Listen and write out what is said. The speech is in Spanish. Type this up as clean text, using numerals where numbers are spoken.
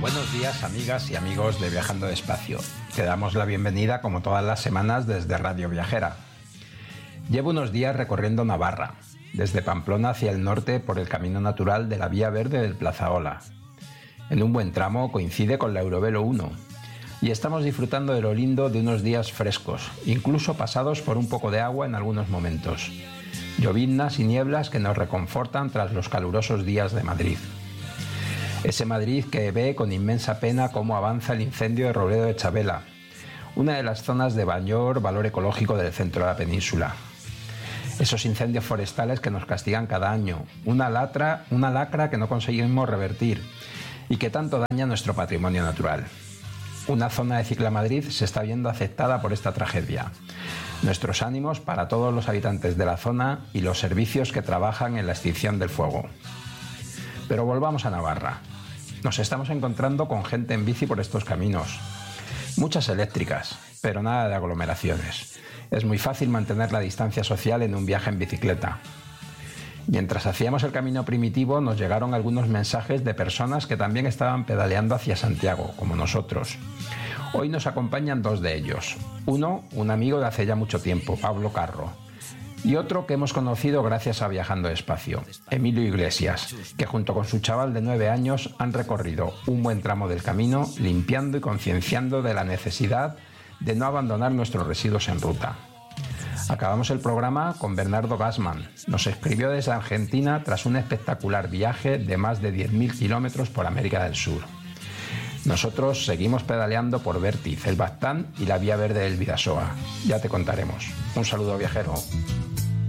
Buenos días, amigas y amigos de Viajando Despacio. Te damos la bienvenida como todas las semanas desde Radio Viajera. Llevo unos días recorriendo Navarra, desde Pamplona hacia el norte por el camino natural de la Vía Verde del Plazaola. En un buen tramo coincide con la Eurovelo 1 y estamos disfrutando de lo lindo de unos días frescos, incluso pasados por un poco de agua en algunos momentos. Lloviznas y nieblas que nos reconfortan tras los calurosos días de Madrid. Ese Madrid que ve con inmensa pena cómo avanza el incendio de Robledo de Chabela, una de las zonas de mayor valor ecológico del centro de la península. Esos incendios forestales que nos castigan cada año, una lacra que no conseguimos revertir y que tanto daña nuestro patrimonio natural. Una zona de Ciclamadrid se está viendo afectada por esta tragedia. Nuestros ánimos para todos los habitantes de la zona y los servicios que trabajan en la extinción del fuego. Pero volvamos a Navarra. Nos estamos encontrando con gente en bici por estos caminos. Muchas eléctricas, pero nada de aglomeraciones. Es muy fácil mantener la distancia social en un viaje en bicicleta. Mientras hacíamos el camino primitivo nos llegaron algunos mensajes de personas que también estaban pedaleando hacia Santiago, como nosotros. Hoy nos acompañan dos de ellos. Uno, un amigo de hace ya mucho tiempo, Pablo Carro. Y otro que hemos conocido gracias a Viajando Despacio, Emilio Iglesias, que junto con su chaval de 9 años han recorrido un buen tramo del camino limpiando y concienciando de la necesidad de no abandonar nuestros residuos en ruta. Acabamos el programa con Bernardo Gassman. Nos escribió desde Argentina tras un espectacular viaje de más de 10.000 kilómetros por América del Sur. Nosotros seguimos pedaleando por Vértiz, el Baztán y la Vía Verde del Bidasoa. Ya te contaremos. Un saludo, viajero.